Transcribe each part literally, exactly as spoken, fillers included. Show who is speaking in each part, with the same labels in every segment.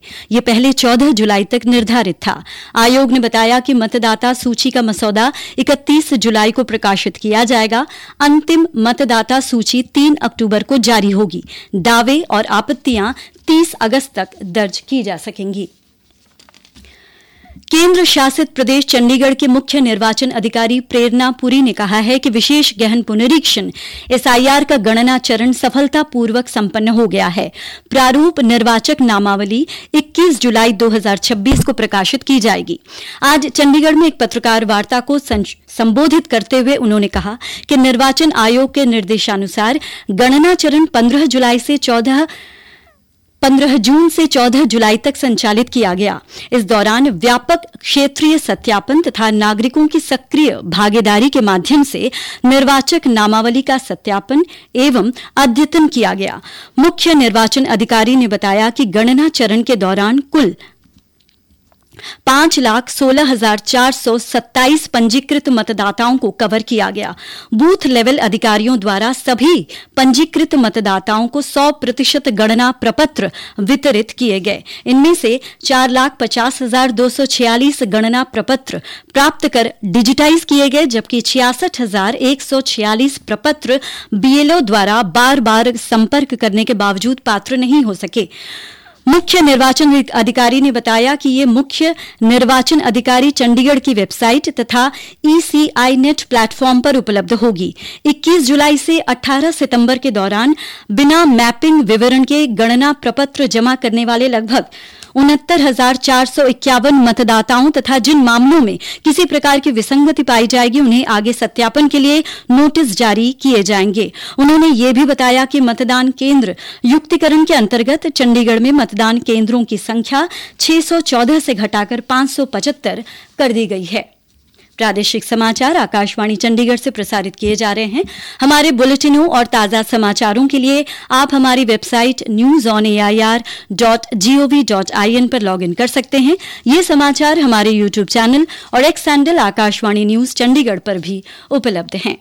Speaker 1: ये पहले चौदह जुलाई तक निर्धारित था। आयोग ने बताया कि मतदाता सूची का मसौदा इकतीस जुलाई को प्रकाशित किया जाएगा। अंतिम मतदाता सूची तीन अक्टूबर को जारी होगी। दावे और आपत्तियां तीस अगस्त तक दर्ज की जा सकेंगी। केंद्र शासित प्रदेश चंडीगढ़ के मुख्य निर्वाचन अधिकारी प्रेरणा पुरी ने कहा है कि विशेष गहन पुनरीक्षण एसआईआर का गणना चरण सफलतापूर्वक संपन्न हो गया है। प्रारूप निर्वाचक नामावली इक्कीस जुलाई दो हज़ार छब्बीस को प्रकाशित की जाएगी। आज चंडीगढ़ में एक पत्रकार वार्ता को संबोधित करते हुए उन्होंने कहा कि निर्वाचन आयोग के निर्देशानुसार गणना चरण पंद्रह जुलाई से चौदह पंद्रह जून से चौदह जुलाई तक संचालित किया गया। इस दौरान व्यापक क्षेत्रीय सत्यापन तथा नागरिकों की सक्रिय भागीदारी के माध्यम से निर्वाचक नामावली का सत्यापन एवं अद्यतन किया गया। मुख्य निर्वाचन अधिकारी ने बताया कि गणना चरण के दौरान कुल पांच लाख सोलह हजार चार सौ सत्ताईस पंजीकृत मतदाताओं को कवर किया गया। बूथ लेवल अधिकारियों द्वारा सभी पंजीकृत मतदाताओं को सौ प्रतिशत गणना प्रपत्र वितरित किए गए। इनमें से चार लाख पचास हजार दो सौ छियालीस गणना प्रपत्र प्राप्त कर डिजिटाइज किए गए, जबकि छियासठ हजार एक सौ छियालीस प्रपत्र बीएलओ द्वारा बार बार संपर्क करने के बावजूद पात्र नहीं हो सके। मुख्य निर्वाचन अधिकारी ने बताया कि ये मुख्य निर्वाचन अधिकारी चंडीगढ़ की वेबसाइट तथा ईसीआई नेट प्लेटफॉर्म पर उपलब्ध होगी। इक्कीस जुलाई से अठारह सितंबर के दौरान बिना मैपिंग विवरण के गणना प्रपत्र जमा करने वाले लगभग उनहत्तर हजार चार सौ इक्यावन मतदाताओं तथा जिन मामलों में किसी प्रकार की विसंगति पाई जाएगी उन्हें आगे सत्यापन के लिए नोटिस जारी किए जाएंगे। उन्होंने ये भी बताया कि मतदान केंद्र युक्तिकरण के अंतर्गत चंडीगढ़ में मतदान केंद्रों की संख्या छह सौ चौदह से घटाकर पांच सौ पचहत्तर कर दी गई है। प्रादेशिक समाचार आकाशवाणी चंडीगढ़ से प्रसारित किए जा रहे हैं। हमारे बुलेटिनों और ताजा समाचारों के लिए आप हमारी website news on A I R dot G O V dot I N पर लॉग इन कर सकते हैं। ये समाचार हमारे यूट्यूब चैनल और x handle Akashvani news Chandigarh पर भी उपलब्ध हैं।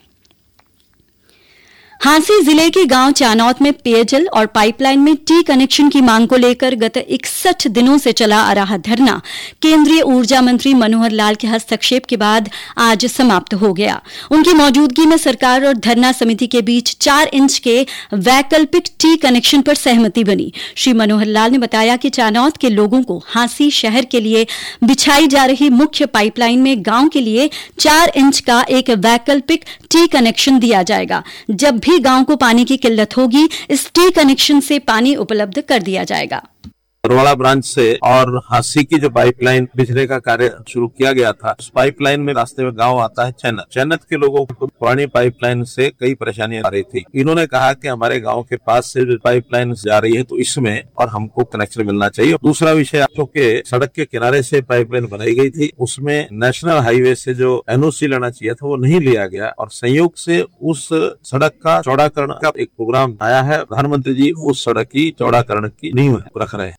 Speaker 1: हांसी जिले के गांव चानौत में पेयजल और पाइपलाइन में टी कनेक्शन की मांग को लेकर गत इकसठ दिनों से चला आ रहा धरना केंद्रीय ऊर्जा मंत्री मनोहर लाल के हस्तक्षेप के बाद आज समाप्त हो गया। उनकी मौजूदगी में सरकार और धरना समिति के बीच चार इंच के वैकल्पिक टी कनेक्शन पर सहमति बनी। श्री मनोहर लाल ने बताया कि चानौत के लोगों को हांसी शहर के लिए बिछाई जा रही मुख्य पाइपलाइन में गांव के लिए चार इंच का एक वैकल्पिक टी कनेक्शन दिया जाएगा। जब भी गांव को पानी की किल्लत होगी, इस टी कनेक्शन से पानी उपलब्ध कर दिया जाएगा।
Speaker 2: बरवाड़ा ब्रांच से और हांसी की जो पाइपलाइन बिछने का कार्य शुरू किया गया था, उस पाइपलाइन में रास्ते में गांव आता है चैनत। चैनत के लोगों को पुरानी पाइपलाइन से कई परेशानियां आ रही थी। इन्होंने कहा कि हमारे गांव के पास से पाइपलाइन जा रही है तो इसमें और हमको कनेक्शन मिलना चाहिए। दूसरा विषय, आपको के सड़क के किनारे से पाइपलाइन बनाई गई थी, उसमें नेशनल हाईवे से जो एनओसी लेना चाहिए था वो नहीं लिया गया और संयोग से उस सड़क का चौड़ाकरण का एक प्रोग्राम आया है। प्रधानमंत्री जी उस सड़क की चौड़ाकरण की नींव रख रहे हैं।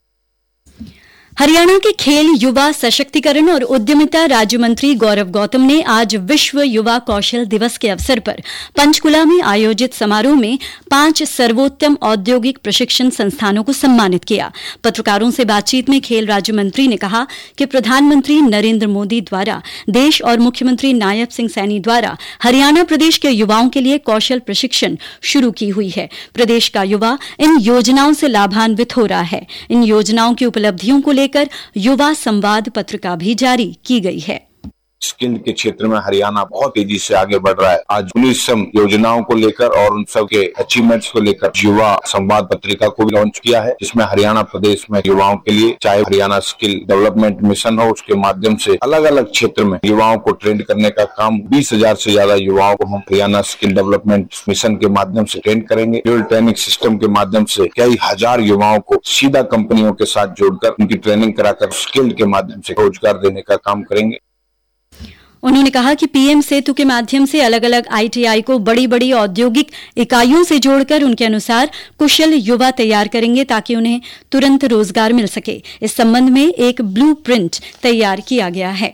Speaker 1: हरियाणा के खेल, युवा सशक्तिकरण और उद्यमिता राज्य मंत्री गौरव गौतम ने आज विश्व युवा कौशल दिवस के अवसर पर पंचकुला में आयोजित समारोह में पांच सर्वोत्तम औद्योगिक प्रशिक्षण संस्थानों को सम्मानित किया। पत्रकारों से बातचीत में खेल राज्य मंत्री ने कहा कि प्रधानमंत्री नरेंद्र मोदी द्वारा देश और मुख्यमंत्री नायब सिंह सैनी द्वारा हरियाणा प्रदेश के युवाओं के लिए कौशल प्रशिक्षण शुरू की हुई है। प्रदेश का युवा इन योजनाओं से लाभान्वित हो रहा है। इन योजनाओं की उपलब्धियों को लेकर युवा संवाद पत्रिका भी जारी की गई है।
Speaker 3: स्किल के क्षेत्र में हरियाणा बहुत तेजी से आगे बढ़ रहा है। आज उन्नीस योजनाओं को लेकर और उन सब के अचीवमेंट्स को लेकर युवा संवाद पत्रिका को भी लॉन्च किया है, जिसमें हरियाणा प्रदेश में युवाओं के लिए चाहे हरियाणा स्किल डेवलपमेंट मिशन हो, उसके माध्यम से अलग अलग क्षेत्र में युवाओं को ट्रेन करने का काम बीस हजार से ज्यादा युवाओं को हम हरियाणा स्किल डेवलपमेंट मिशन के माध्यम से ट्रेन करेंगे। ड्यूल ट्रेनिंग सिस्टम के माध्यम से कई हजार युवाओं को सीधा कंपनियों के साथ जोड़कर उनकी ट्रेनिंग कराकर स्किल के माध्यम से रोजगार देने का काम करेंगे।
Speaker 1: उन्होंने कहा कि पीएम सेतु के माध्यम से अलग अलग आईटीआई को बड़ी बड़ी औद्योगिक इकाइयों से जोड़कर उनके अनुसार कुशल युवा तैयार करेंगे ताकि उन्हें तुरंत रोजगार मिल सके। इस संबंध में एक ब्लू प्रिंट तैयार किया गया है।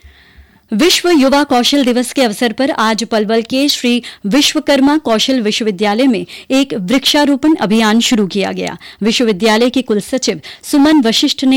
Speaker 1: विश्व युवा कौशल दिवस के अवसर पर आज पलवल के श्री विश्वकर्मा कौशल विश्वविद्यालय में एक वृक्षारोपण अभियान शुरू किया गया। विश्वविद्यालय के कुलसचिव सुमन वशिष्ठ ने